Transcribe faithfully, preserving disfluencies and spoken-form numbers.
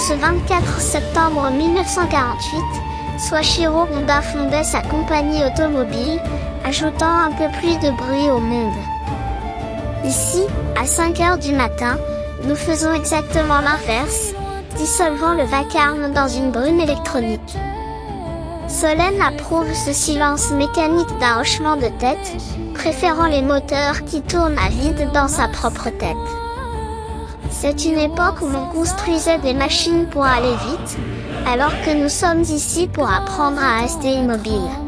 ce vingt-quatre septembre mille neuf cent quarante-huit, Soichiro Honda fondait sa compagnie automobile, ajoutant un peu plus de bruit au monde. Ici, à cinq heures du matin, nous faisons exactement l'inverse, dissolvant le vacarme dans une brume électronique. Solène approuve ce silence mécanique d'un hochement de tête, préférant les moteurs qui tournent à vide dans sa propre tête. C'est une époque où l'on construisait des machines pour aller vite, alors que nous sommes ici pour apprendre à rester immobile.